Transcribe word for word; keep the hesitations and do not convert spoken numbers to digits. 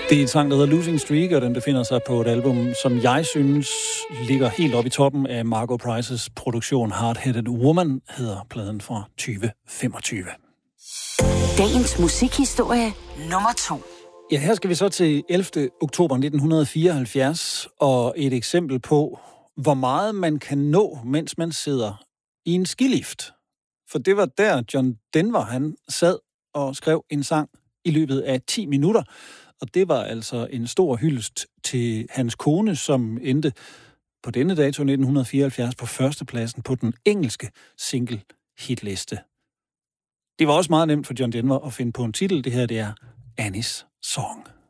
Det er en sang, der hedder Losing Streak, og den befinder sig på et album, som jeg synes ligger helt oppe i toppen af Margo Price's produktion. Hard-Headed Woman hedder pladen fra tyve femogtyve. Dagens musikhistorie nummer to. Ja, her skal vi så til ellevte oktober nitten fireoghalvfjerds, og et eksempel på, hvor meget man kan nå, mens man sidder i en skilift. For det var der, John Denver, han sad og skrev en sang i løbet af ti minutter, og det var altså en stor hyldest til hans kone, som endte på denne dato nitten fireoghalvfjerds på førstepladsen på den engelske single hitliste. Det var også meget nemt for John Denver at finde på en titel. Det her, det er Annie's Song.